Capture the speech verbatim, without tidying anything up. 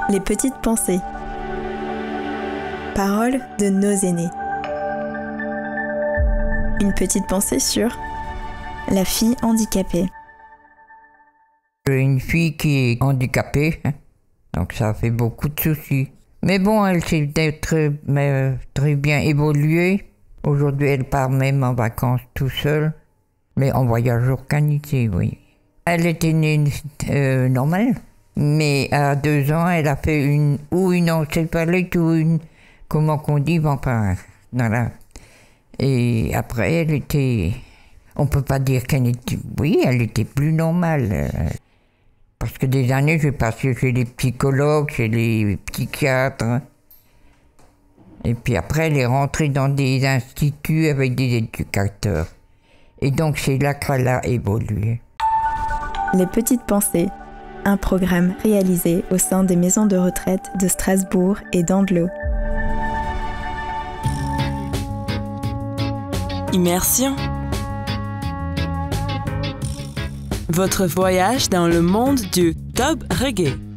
Les petites pensées. Paroles de nos aînés. Une petite pensée sur la fille handicapée. J'ai une fille qui est handicapée, hein, donc ça fait beaucoup de soucis. Mais bon, elle s'est très, mais, très bien évoluée. Aujourd'hui, elle part même en vacances tout seule, mais en voyage organisé, oui. Elle était née euh, normale, mais à deux ans, elle a fait une ou une encéphalite ou une, comment qu'on dit, enfin, voilà. Et après, elle était, on peut pas dire qu'elle était, oui, elle était plus normale. Euh, parce que des années, j'ai passé chez les psychologues, chez les psychiatres. Et puis après, elle est rentrée dans des instituts avec des éducateurs. Et donc, c'est là qu'elle a évolué. Les petites pensées, un programme réalisé au sein des maisons de retraite de Strasbourg et d'Andlau. Immersion. Votre voyage dans le monde du dub reggae.